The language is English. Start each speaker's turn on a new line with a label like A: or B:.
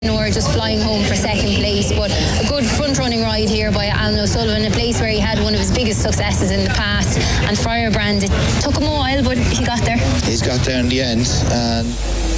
A: We're just flying home for second place, but a good front-running ride here by Alan O'Sullivan, a place where he had one of his biggest successes in the past. And Firebrand, it took him a while, but he got there.
B: He's got there in the end, and